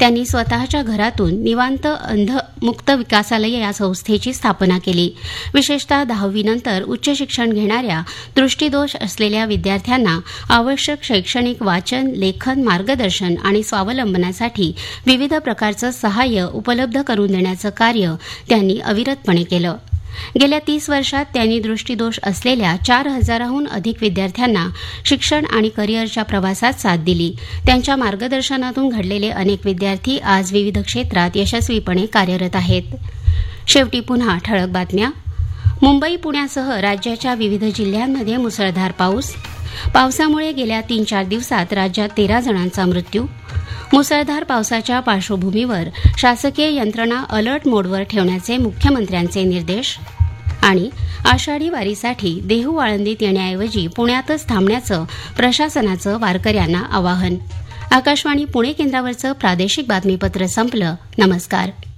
त्यांनी स्वतःच्या घरातून निवांत अंधमुक्त विकासालय या संस्थेची स्थापना केली. विशेषतः 10वी नंतर उच्च शिक्षण घेणाऱ्या दृष्टीदोष असलेल्या विद्यार्थ्यांना आवश्यक शैक्षणिक वाचन, लेखन, मार्गदर्शन आणि स्वावलंबनासाठी विविध प्रकारचं सहाय्य उपलब्ध करून देण्याचं कार्य त्यांनी अविरतपणे केलं. गेल्या 30 वर्षात त्यांनी दृष्टीदोष असलेल्या 4,000हून अधिक विद्यार्थ्यांना शिक्षण आणि करिअरच्या प्रवासात साथ दिली. त्यांच्या मार्गदर्शनातून घडलेले अनेक विद्यार्थी आज विविध क्षेत्रात यशस्वीपणे कार्यरत आहेत. शेवटी पुन्हा ठळक बातम्या. मुंबई, पुण्यासह राज्याच्या विविध जिल्ह्यांमध्ये मुसळधार पाऊस. पावसामुळे गेल्या 3-4 दिवसात राज्यात 13 जणांचा मृत्यू. मुसळधार पावसाच्या पार्श्वभूमीवर शासकीय यंत्रणा अलर्ट मोडवर ठेवण्याचे मुख्यमंत्र्यांचे निर्देश. आणि आषाढी वारीसाठी देहू आळंदीत येण्याऐवजी पुण्यातच थांबण्याचं प्रशासनाचं वारकऱ्यांना आवाहन. आकाशवाणी पुणे केंद्रावरचं प्रादेशिक बातमीपत्र संपलं. नमस्कार.